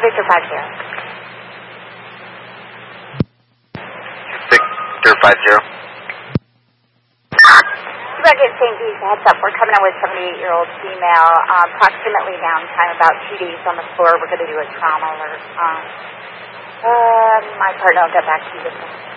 Victor 50. Victor 50. Rugged St. Pete, heads up. We're coming in with 78-year-old female, approximately downtime, about 2 days on the floor. We're going to do a trauma alert. My partner will get back to you.